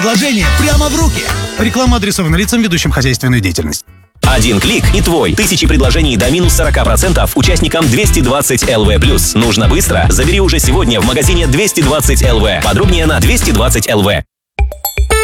Предложение прямо в руки. Реклама адресована лицам, ведущим хозяйственную деятельность. Один клик и твой. Тысячи предложений до минус 40% участникам 220 ЛВ+. Нужно быстро? Забери уже сегодня в магазине 220 ЛВ. Подробнее на 220 ЛВ.